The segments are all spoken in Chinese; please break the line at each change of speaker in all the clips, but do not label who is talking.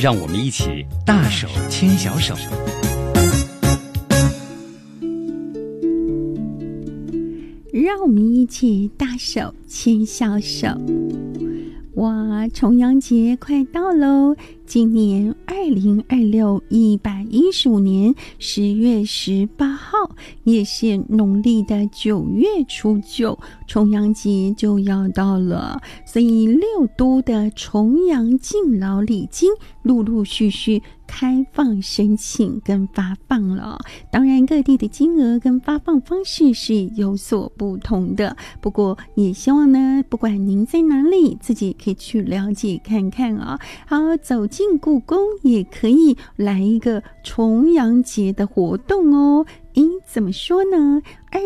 让我们一起大手牵小手。
让我们一起大手牵小手。哇，重阳节快到喽！今年2026 115年10月18号，也是农历的9月初9，重阳节就要到了。所以6都的重阳敬老礼金陆陆续续开放申请跟发放了。当然各地的金额跟发放方式是有所不同的，不过也希望呢，不管您在哪里，自己可以去了解看看啊。好，走进故宫也可以来一个重阳节的活动哦。怎么说呢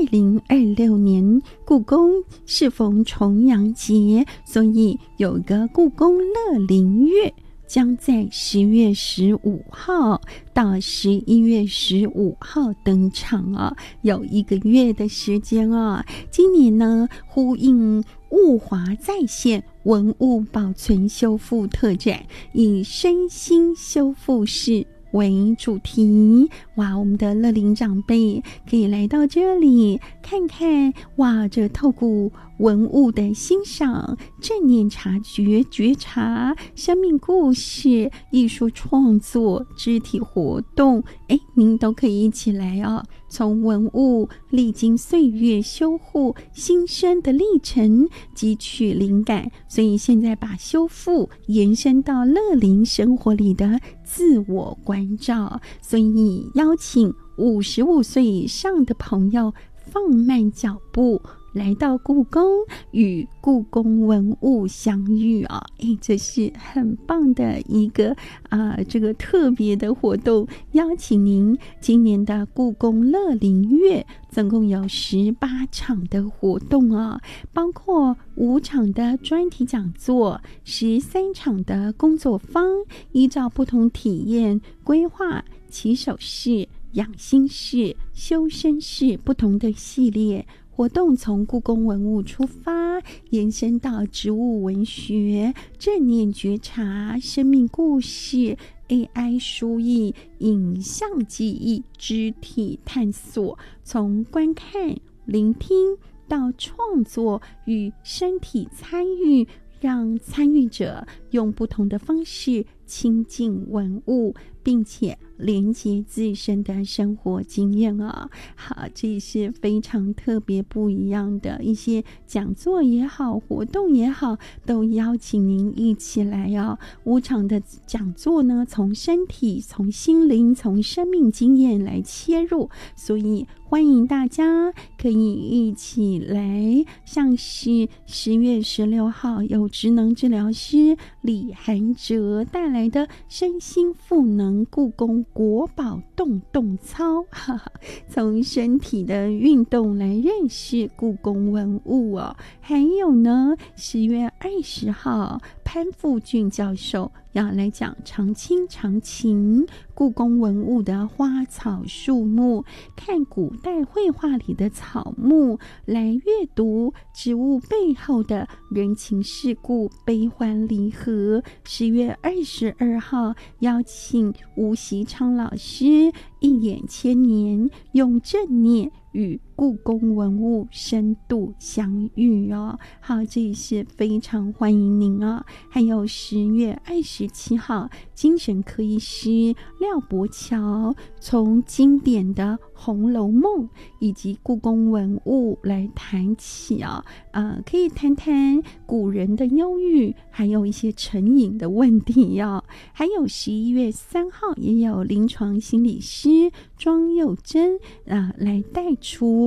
？2026年故宫适逢重阳节，所以有个故宫乐龄月，将在10月15号到11月15号登场啊，有1个月的时间啊。今年呢，呼应物华再现文物保存修复特展，以身心修复式为主题。哇，我们的乐龄长辈可以来到这里看看，哇，这透过文物的欣赏、正念察觉、觉察、生命故事、艺术创作、肢体活动，您都可以一起来哦。从文物历经岁月修护新生的历程汲取灵感，所以现在把修复延伸到乐龄生活里的自我关照，所以邀请55岁以上的朋友放慢脚步，来到故宫与故宫文物相遇啊！这是很棒的一个这个特别的活动，邀请您今年的故宫乐龄月总共有18场的活动啊，包括5场的专题讲座，13场的工作坊，依照不同体验规划起手式、养心式、修身式不同的系列活动，从故宫文物出发，延伸到植物文学、正念觉察、生命故事、AI 书艺、影像记忆、肢体探索，从观看、聆听到创作与身体参与，让参与者用不同的方式亲近文物，并且连接自身的生活经验啊。好，这是非常特别不一样的一些讲座也好，活动也好，都邀请您一起来哦。5场的讲座呢，从身体、从心灵、从生命经验来切入，所以欢迎大家可以一起来。像是10月16号有职能治疗师李涵哲带来的身心赋能故宫国宝动动操，从身体的运动来认识故宫文物哦。还有呢，10月20号潘富俊教授要来讲常青常情故宫文物的花草树木，看古代绘画里的草木，来阅读植物背后的人情世故、悲欢离合。10月22号邀请吴锡昌老师一眼千年，用正念与故宫文物深度相遇哦。好，这也是非常欢迎您哦。还有10月27号精神科医师廖伯乔从经典的《红楼梦》以及故宫文物来谈起啊，可以谈谈古人的忧郁，还有一些成瘾的问题哦。还有11月3号也有临床心理师庄佑珍来带出